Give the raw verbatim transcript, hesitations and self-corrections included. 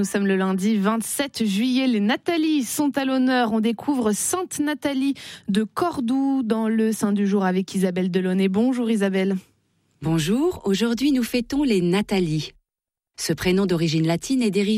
nous sommes le lundi vingt-sept juillet. Les Nathalie sont à l'honneur. On découvre Sainte Nathalie de Cordoue dans le Saint du jour avec Isabelle Delaunay. Bonjour Isabelle. Bonjour, aujourd'hui nous fêtons les Nathalie. Ce prénom d'origine latine est dérivé